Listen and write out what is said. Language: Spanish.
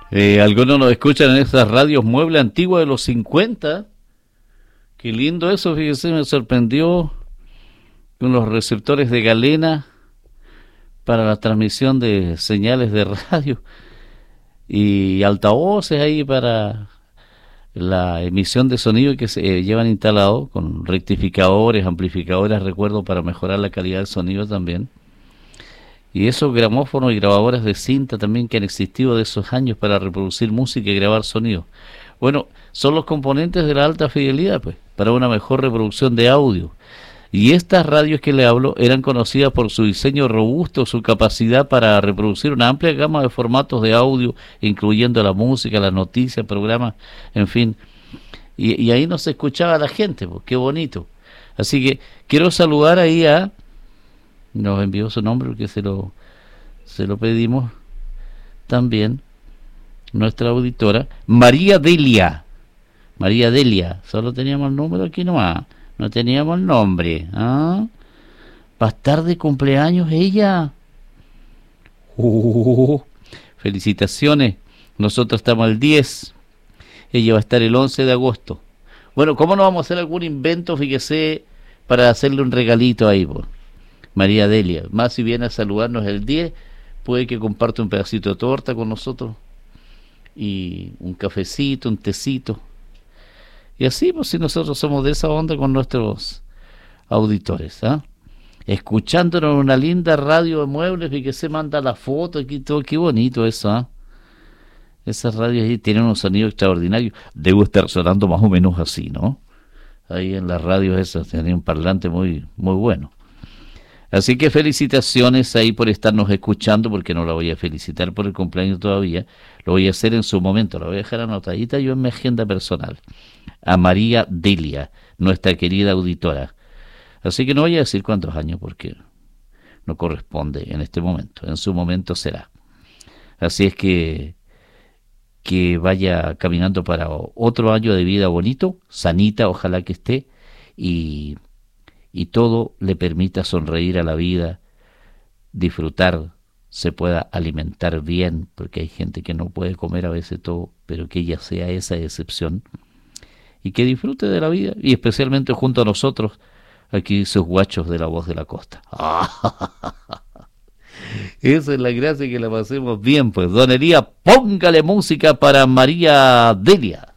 Algunos nos escuchan en esas radios mueble antiguas de los 50. Qué lindo eso, fíjese, me sorprendió con los receptores de galena para la transmisión de señales de radio y altavoces ahí para la emisión de sonido que se llevan instalado con rectificadores, amplificadores, recuerdo, para mejorar la calidad del sonido también. Y esos gramófonos y grabadoras de cinta también que han existido de esos años para reproducir música y grabar sonido. Bueno, son los componentes de la alta fidelidad, pues, para una mejor reproducción de audio. Y estas radios que le hablo eran conocidas por su diseño robusto, su capacidad para reproducir una amplia gama de formatos de audio, incluyendo la música, las noticias, programas, en fin. Y ahí no se escuchaba a la gente, pues, qué bonito. Así que quiero saludar ahí a... Nos envió su nombre porque se lo pedimos también, nuestra auditora, María Delia. María Delia, solo teníamos el número aquí nomás, no teníamos el nombre. ¿Ah? ¿Va a estar de cumpleaños ella? Felicitaciones, nosotros estamos al 10, ella va a estar el 11 de agosto. Bueno, ¿cómo no vamos a hacer algún invento, fíjese, para hacerle un regalito ahí, por María Delia? Más si viene a saludarnos el 10, puede que comparte un pedacito de torta con nosotros y un cafecito, un tecito. Y así, pues, si nosotros somos de esa onda con nuestros auditores, ¿ah? Escuchándonos en una linda radio de muebles y que se manda la foto aquí, todo, qué bonito eso, ¿ah? Esas radios ahí tienen un sonido extraordinario. Debo estar sonando más o menos así, ¿no? Ahí en las radios esas tenía un parlante muy, muy bueno. Así que felicitaciones ahí por estarnos escuchando, porque no la voy a felicitar por el cumpleaños todavía, lo voy a hacer en su momento, la voy a dejar anotadita yo en mi agenda personal, a María Delia, nuestra querida auditora. Así que no voy a decir cuántos años porque no corresponde en este momento, en su momento será. Así es que vaya caminando para otro año de vida bonito, sanita, ojalá que esté, y todo le permita sonreír a la vida, disfrutar, se pueda alimentar bien, porque hay gente que no puede comer a veces todo, pero que ella sea esa excepción, y que disfrute de la vida, y especialmente junto a nosotros, aquí sus guachos de la voz de la costa. Esa es la gracia, que la pasemos bien, pues. Don Elías, póngale música para María Delia.